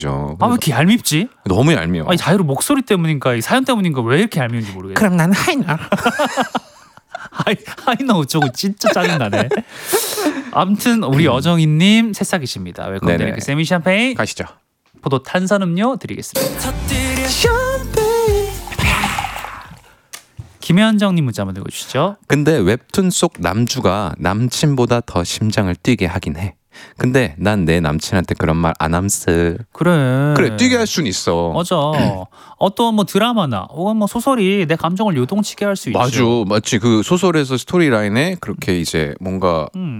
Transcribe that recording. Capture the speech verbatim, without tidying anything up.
아, 왜 이렇게 얄밉지? 너무 얄미워. 아니, 자유로 목소리 때문인가 이 사연 때문인가 왜 이렇게 얄미운지 모르겠어. 그럼 난 하이나. 하이, 하이나 어쩌고 진짜 짜증나네. 아무튼 우리 어정이님 새싹이십니다. 웰컴 네네. 드링크 세미 샴페인 가시죠. 포도 탄산음료 드리겠습니다. 김현정님 문자 한번 읽어주시죠. 근데 웹툰 속 남주가 남친보다 더 심장을 뛰게 하긴 해. 근데 난 내 남친한테 그런 말 안 함스. 그래. 그래, 뛰게 할 순 있어. 맞아. 어떤 뭐 드라마나 혹은 뭐 소설이 내 감정을 요동치게 할 수 있죠. 맞아, 마치 그 소설에서 스토리라인에 그렇게 이제 뭔가 음.